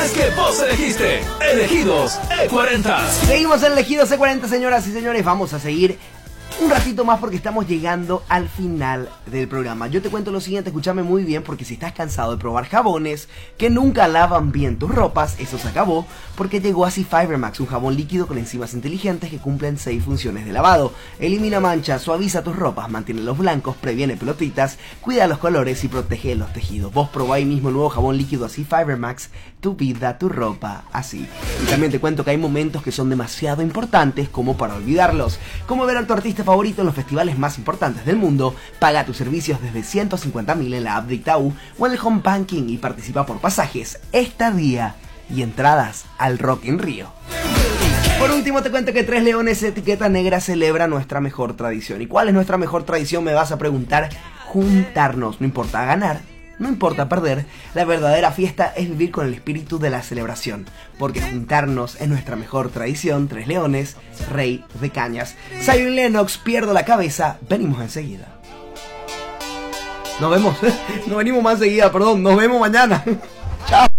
Es que vos elegiste Elegidos E40. Seguimos en Elegidos E40, señoras y señores. Vamos a seguir un ratito más porque estamos llegando al final del programa. Yo te cuento lo siguiente, escúchame muy bien, porque si estás cansado de probar jabones que nunca lavan bien tus ropas, eso se acabó, porque llegó así Fibermax, un jabón líquido con enzimas inteligentes que cumplen 6 funciones de lavado. Elimina manchas, suaviza tus ropas, mantiene los blancos, previene pelotitas, cuida los colores y protege los tejidos. Vos probá ahí mismo el nuevo jabón líquido así Fibermax, tu vida, tu ropa, así. Y también te cuento que hay momentos que son demasiado importantes como para olvidarlos, como ver a tu artista favorito en los festivales más importantes del mundo. Paga tus servicios desde 150.000 en la app de Itaú o en el Home Banking y participa por pasajes, estadía y entradas al Rock in Rio. Por último te cuento que Tres Leones Etiqueta Negra celebra nuestra mejor tradición. ¿Y cuál es nuestra mejor tradición? Me vas a preguntar. Juntarnos, no importa ganar, no importa perder, la verdadera fiesta es vivir con el espíritu de la celebración, porque juntarnos es nuestra mejor tradición. Tres Leones, Rey de Cañas. Zion Lennox, Pierdo la Cabeza, venimos enseguida. Nos vemos, no venimos más enseguida, perdón, nos vemos mañana. Chao.